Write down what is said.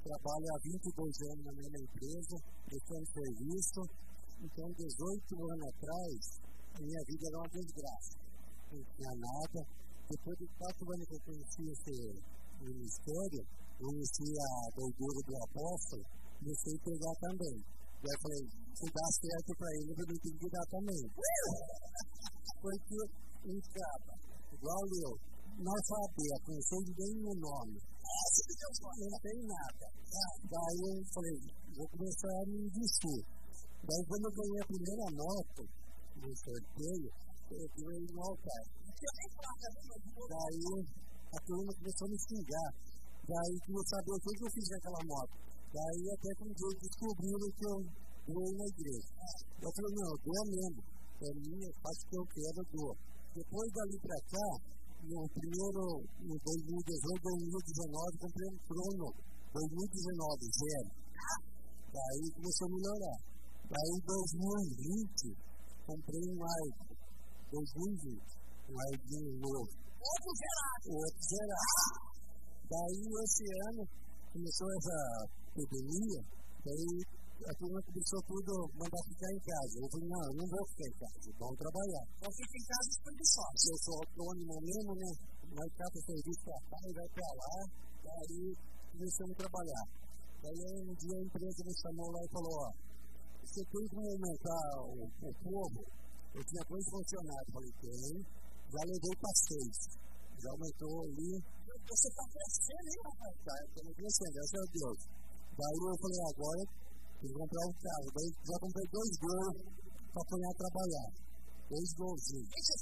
trabalho há 22 anos na mesma empresa, prestando serviço. Então, 18 anos atrás, a minha vida era uma desgraça. Não tinha nada. Depois de 4 anos que eu conheci esse ministério, conheci a doidura do apóstolo, comecei a pegar também. E aí eu falei, se dá certo para ele, eu vou ter que dar também. Porque um cara, igual eu, analfabeto, não sei nem o nome, não tem nada. Daí eu falei, vou começar a me investir. Daí quando eu ganhei a primeira moto no sorteio, eu ganhei no altar. Daí a turma começou a me xingar. Daí queria saber o que eu fiz naquela moto. Daí até que um dia descobriram que eu doei na igreja. Eu falei, não, eu dou mesmo. É minha, faço o que eu quero, eu dou. Depois dali pra cá, no 2018, comprei um Crono 2019, zero. Daí começou a melhorar. Daí em 2020, comprei um Argo. 2020, um Arguinho novo. Outro zerado. Daí esse ano, começou essa epidemia, daí a turma começou tudo a mandar ficar em casa. Eu falei, não, eu não vou ficar em casa, vamos trabalhar. Então fica em casa por sorte. Eu sou autônomo mesmo, né? Vai ficar com o serviço pra cá e vai pra lá. Daí começamos a trabalhar. Daí um dia a empresa me chamou lá e falou, ó, você tem como aumentar o povo? Eu tinha 2 funcionários, falei, tem, já levei para 6. Já aumentou ali. Você está crescendo, hein, rapaz? Tá, estamos crescendo, graças a Deus. Daí eu falei, agora tem que comprar um carro. Daí já comprei 2 gols para apanhar a trabalhar. 2 golzinhos. O que você